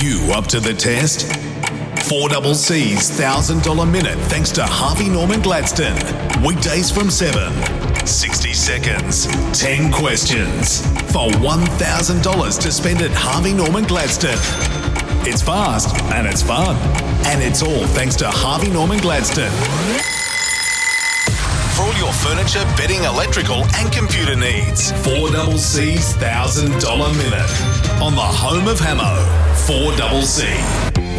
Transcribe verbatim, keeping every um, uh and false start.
you up to the test? four C C's one thousand dollars Minute thanks to Harvey Norman Gladstone. Weekdays from seven. sixty seconds. ten questions. For one thousand dollars to spend at Harvey Norman Gladstone. It's fast and it's fun. And it's all thanks to Harvey Norman Gladstone. For all your furniture, bedding, electrical and computer needs. four C C's one thousand dollars Minute. On the home of Hamo. four C C.